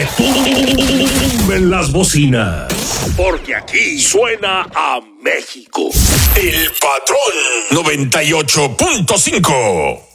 retumben las bocinas, porque aquí suena a México. El Patrón 98.5.